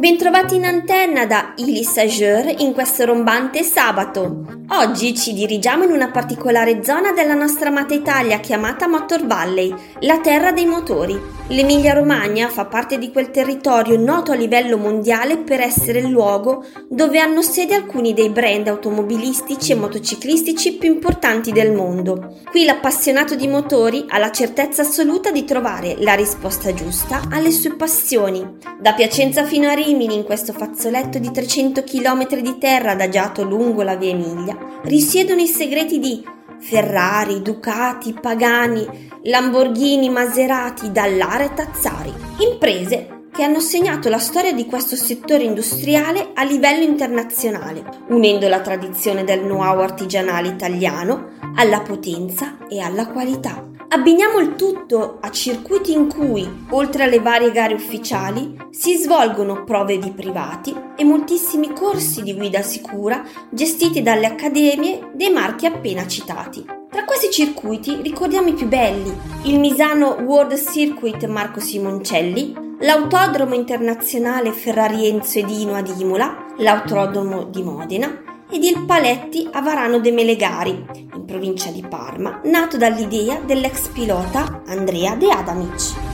Bentrovati in antenna da Ilis Ager in questo rombante sabato. Oggi ci dirigiamo in una particolare zona della nostra amata Italia chiamata Motor Valley, la terra dei motori. L'Emilia-Romagna fa parte di quel territorio noto a livello mondiale per essere il luogo dove hanno sede alcuni dei brand automobilistici e motociclistici più importanti del mondo. Qui l'appassionato di motori ha la certezza assoluta di trovare la risposta giusta alle sue passioni. Da Piacenza fino a Rimini, in questo fazzoletto di 300 km di terra adagiato lungo la via Emilia, risiedono i segreti di Ferrari, Ducati, Pagani, Lamborghini, Maserati, Dallara e Tazzari. Imprese che hanno segnato la storia di questo settore industriale a livello internazionale, unendo la tradizione del know-how artigianale italiano alla potenza e alla qualità. Abbiniamo il tutto a circuiti in cui, oltre alle varie gare ufficiali, si svolgono prove di privati e moltissimi corsi di guida sicura gestiti dalle accademie dei marchi appena citati. Tra questi circuiti ricordiamo i più belli: il Misano World Circuit Marco Simoncelli, l'Autodromo Internazionale Ferrari Enzo Edino ad Imola, l'Autodromo di Modena ed il Paletti a Varano de Melegari, in provincia di Parma, nato dall'idea dell'ex pilota Andrea De Adamic.